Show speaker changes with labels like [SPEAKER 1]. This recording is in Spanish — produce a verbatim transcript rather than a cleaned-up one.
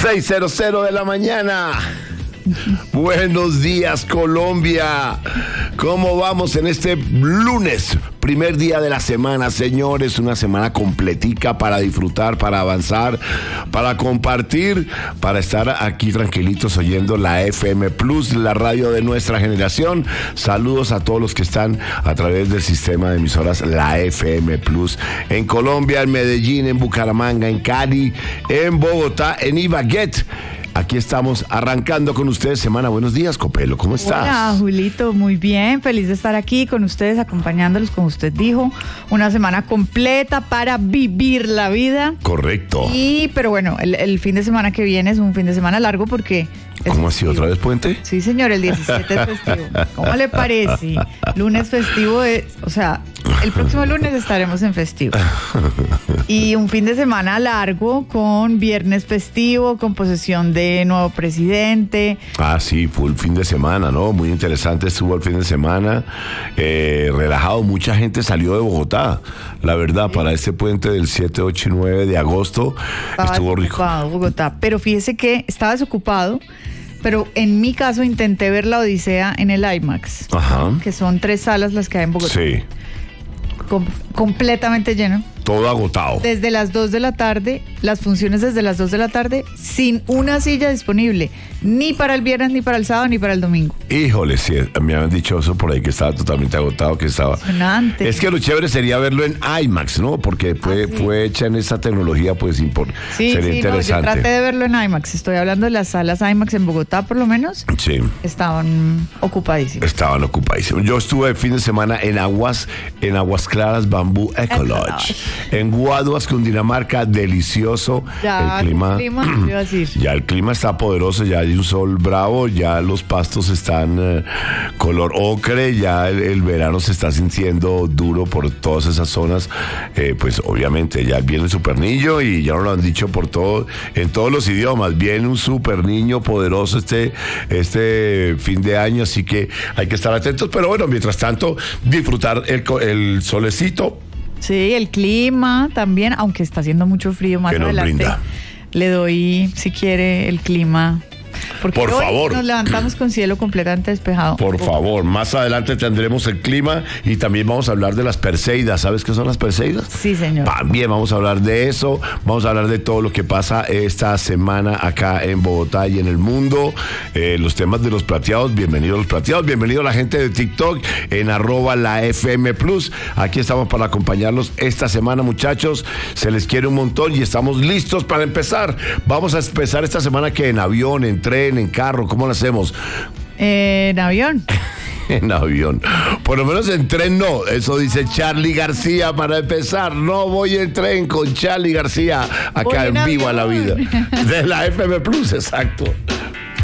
[SPEAKER 1] seis cero de la mañana. Buenos días, Colombia. ¿Cómo vamos en este lunes? Primer día de la semana, señores. Una semana completica para disfrutar, para avanzar, para compartir, para estar aquí tranquilitos oyendo la F M Plus, la radio de nuestra generación. Saludos a todos los que están a través del sistema de emisoras La F M Plus. En Colombia, en Medellín, en Bucaramanga, en Cali, en Bogotá, en Ibagué. Aquí estamos arrancando con ustedes semana. Buenos días, Copelo, ¿cómo estás?
[SPEAKER 2] Hola, Julito, muy bien, feliz de estar aquí con ustedes, acompañándolos, como usted dijo, una semana completa para vivir la vida.
[SPEAKER 1] Correcto.
[SPEAKER 2] Y, pero bueno, el, el fin de semana que viene es un fin de semana largo porque...
[SPEAKER 1] ¿Cómo así, otra vez puente?
[SPEAKER 2] Sí, señor, el diecisiete es festivo. ¿Cómo le parece? Lunes festivo, de, o sea, el próximo lunes estaremos en festivo. Y un fin de semana largo con viernes festivo, con posesión de nuevo presidente.
[SPEAKER 1] Ah, sí, full fin de semana, ¿no? Muy interesante estuvo el fin de semana. Eh, relajado, mucha gente salió de Bogotá. La verdad, sí. Para este puente del siete, ocho y nueve de agosto
[SPEAKER 2] estaba
[SPEAKER 1] estuvo rico.
[SPEAKER 2] Bogotá, pero fíjese que estaba desocupado. Pero en mi caso intenté ver la Odisea en el IMAX,
[SPEAKER 1] Ajá.
[SPEAKER 2] que son tres salas las que hay en Bogotá.
[SPEAKER 1] Sí.
[SPEAKER 2] Com- completamente lleno.
[SPEAKER 1] Todo agotado.
[SPEAKER 2] Desde las dos de la tarde, las funciones desde las dos de la tarde, sin una silla disponible, ni para el viernes, ni para el sábado, ni para el domingo.
[SPEAKER 1] Híjole, sí, me habían dicho eso por ahí, que estaba totalmente agotado, que estaba...
[SPEAKER 2] Impresionante.
[SPEAKER 1] Es que lo chévere sería verlo en IMAX, ¿no? Porque fue,
[SPEAKER 2] ah, sí.
[SPEAKER 1] fue hecha en esa tecnología, pues, impor-
[SPEAKER 2] sí,
[SPEAKER 1] sería
[SPEAKER 2] sí,
[SPEAKER 1] interesante.
[SPEAKER 2] No, yo traté de verlo en IMAX, estoy hablando de las salas IMAX en Bogotá, por lo menos.
[SPEAKER 1] Sí.
[SPEAKER 2] Estaban ocupadísimas.
[SPEAKER 1] Estaban ocupadísimos. Yo estuve el fin de semana en Aguas, en Aguas Claras Bambú Eco Lodge. En Guaduas, Cundinamarca, delicioso.
[SPEAKER 2] Ya,
[SPEAKER 1] el clima,
[SPEAKER 2] el clima iba a decir.
[SPEAKER 1] Ya el clima está poderoso, ya hay un sol bravo, ya los pastos están eh, color ocre, ya el, el verano se está sintiendo duro por todas esas zonas. Eh, pues obviamente ya viene el super niño y ya nos lo han dicho por todo, en todos los idiomas. Viene un super niño poderoso este, este fin de año, así que hay que estar atentos. Pero bueno, mientras tanto, disfrutar el, el solecito.
[SPEAKER 2] Sí, el clima también, aunque está haciendo mucho frío más
[SPEAKER 1] que nos
[SPEAKER 2] adelante.
[SPEAKER 1] Brinda.
[SPEAKER 2] Le doy, si quiere, el clima. Porque
[SPEAKER 1] por
[SPEAKER 2] hoy
[SPEAKER 1] favor.
[SPEAKER 2] Nos levantamos con cielo completamente despejado.
[SPEAKER 1] Por favor, más adelante tendremos el clima y también vamos a hablar de las Perseidas. ¿Sabes qué son las Perseidas?
[SPEAKER 2] Sí, señor.
[SPEAKER 1] También vamos a hablar de eso. Vamos a hablar de todo lo que pasa esta semana acá en Bogotá y en el mundo. Eh, los temas de los plateados. Bienvenidos los plateados. Bienvenido a la gente de TikTok en arroba la F M Plus. Aquí estamos para acompañarlos esta semana, muchachos. Se les quiere un montón y estamos listos para empezar. Vamos a empezar esta semana que en avión, en tren, en carro, ¿cómo lo hacemos?
[SPEAKER 2] Eh, en avión.
[SPEAKER 1] En avión. Por lo menos en tren no. Eso dice Charly García para empezar. No voy en tren con Charly García acá en Viva la Vida. De la F M Plus, exacto.